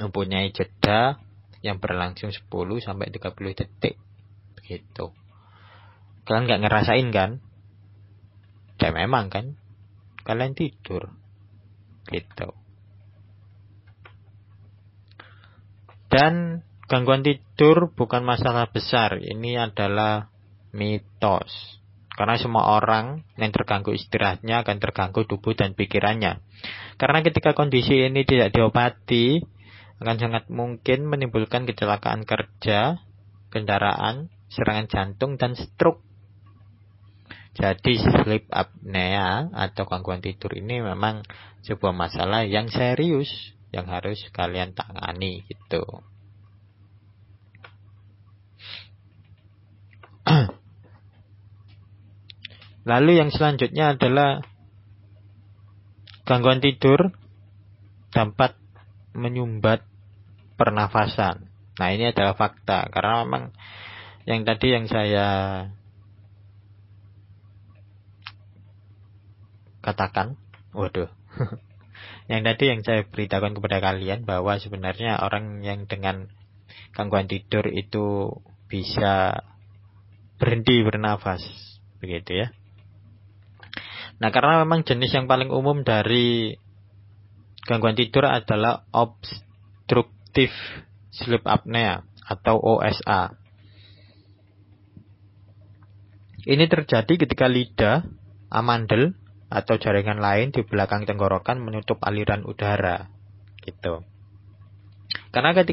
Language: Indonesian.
mempunyai jeda yang berlangsung 10 sampai 30 detik. Begitu. Kalian nggak ngerasain kan? Ya memang kan. Kalian tidur. Gitu. Dan gangguan tidur bukan masalah besar. Ini adalah mitos. Karena semua orang yang terganggu istirahatnya akan terganggu tubuh dan pikirannya. Karena ketika kondisi ini tidak diobati, akan sangat mungkin menimbulkan kecelakaan kerja, kendaraan, serangan jantung, dan stroke. Jadi sleep apnea atau gangguan tidur ini memang sebuah masalah yang serius yang harus kalian tangani gitu. Lalu yang selanjutnya adalah gangguan tidur dapat menyumbat pernafasan. Nah, ini adalah fakta karena memang yang tadi yang saya katakan, yang tadi yang saya beritakan kepada kalian bahwa sebenarnya orang yang dengan gangguan tidur itu bisa berhenti bernafas, begitu ya. Nah, karena memang jenis yang paling umum dari gangguan tidur adalah obstructive sleep apnea atau OSA. Ini terjadi ketika lidah, amandel, atau jaringan lain di belakang tenggorokan menutup aliran udara. Gitu. Karena ketika